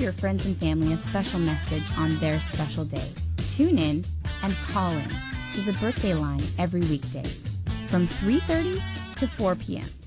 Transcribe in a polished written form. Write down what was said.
your friends and family a special message on their special day. Tune in and call in to the birthday line every weekday from 3:30 to 4 p.m.